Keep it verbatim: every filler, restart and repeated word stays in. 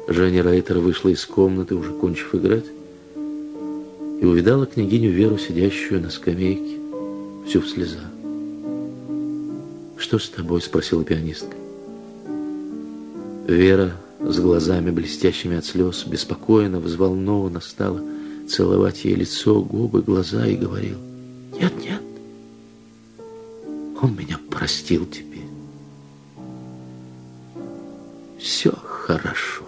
Женя Рейтер вышла из комнаты, уже кончив играть, и увидала княгиню Веру, сидящую на скамейке, всю в слезах. «Что с тобой?» — спросила пианистка. Вера с глазами, блестящими от слез, беспокойно, взволнованно стала целовать ей лицо, губы, глаза и говорила: «Нет, нет, он меня простил теперь. Все хорошо».